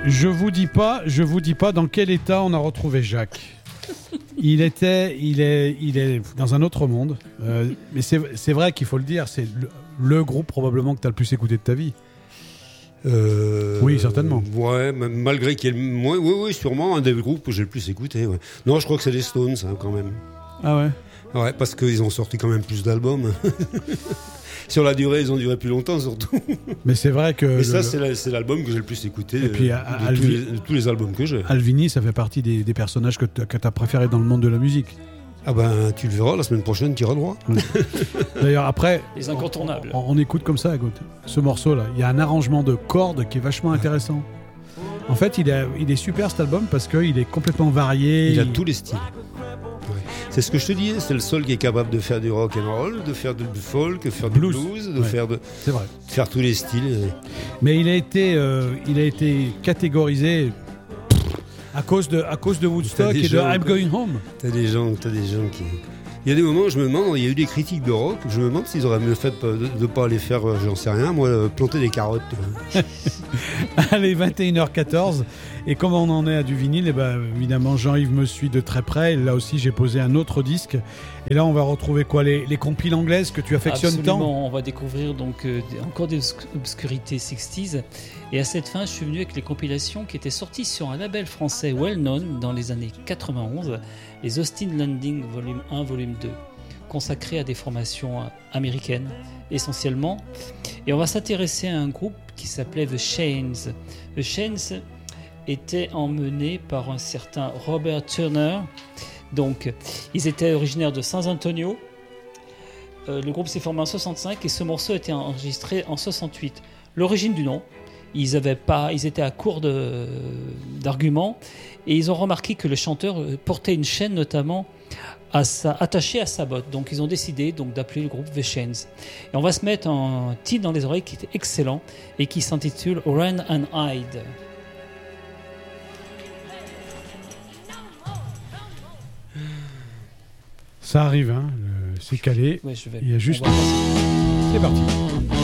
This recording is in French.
Je vous dis pas dans quel état on a retrouvé Jacques. Il est dans un autre monde. Mais c'est vrai qu'il faut le dire, c'est le groupe probablement que tu as le plus écouté de ta vie. Oui, certainement. Ouais, malgré qu'il y ait oui, sûrement un des groupes que j'ai le plus écouté. Ouais. Non, je crois que c'est les Stones, hein, quand même. Ah ouais. Ouais, parce qu'ils ont sorti quand même plus d'albums. Sur la durée, ils ont duré plus longtemps, surtout. Mais c'est vrai que... Et ça, c'est l'album que j'ai le plus écouté. Et puis, tous les albums que j'ai. Alvini, ça fait partie des personnages que tu as préférés dans le monde de la musique. Ah ben, tu le verras, la semaine prochaine, tu iras droit. D'ailleurs, après... Les incontournables. On écoute comme ça, écoute, ce morceau-là. Il y a un arrangement de cordes qui est vachement intéressant. En fait, il est super, cet album, parce qu'il est complètement varié. Il a tous les styles. C'est ce que je te disais, c'est le seul qui est capable de faire du rock and roll, de faire du folk, de faire du blues, c'est vrai. De faire tous les styles. Mais il a été catégorisé à cause de Woodstock et de I'm Going Home. T'as des gens qui... Il y a des moments où je me demande, il y a eu des critiques de rock, je me demande s'ils auraient mieux fait de ne pas aller faire, j'en sais rien, moi, planter des carottes. Allez, 21h14. Et comme on en est à du vinyle, et ben, évidemment, Jean-Yves me suit de très près. Là aussi, j'ai posé un autre disque. Et là, on va retrouver quoi, les compiles anglaises que tu affectionnes tant ? Absolument, on va découvrir donc encore des obscurités 60s. Et à cette fin, je suis venu avec les compilations qui étaient sorties sur un label français well-known dans les années 91, les Austin Landing Volume 1, Volume 2, consacrés à des formations américaines, essentiellement. Et on va s'intéresser à un groupe qui s'appelait The Shanes. The Shanes était emmené par un certain Robert Turner. Donc, ils étaient originaires de San Antonio. Le groupe s'est formé en 65 et ce morceau a été enregistré en 68. L'origine du nom, ils étaient à court d'arguments et ils ont remarqué que le chanteur portait une chaîne notamment attachée à sa botte. Donc, ils ont décidé d'appeler le groupe The Shanes. Et on va se mettre un titre dans les oreilles qui était excellent et qui s'intitule Run and Hide. Ça arrive, hein, c'est calé. Ouais, Il y a juste... C'est parti.